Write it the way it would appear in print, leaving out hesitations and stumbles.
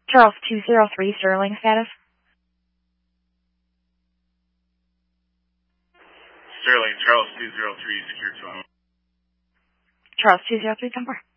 Charles 203, Sterling status. Sterling, Charles 203, secure 12. Charles 203, 10-4.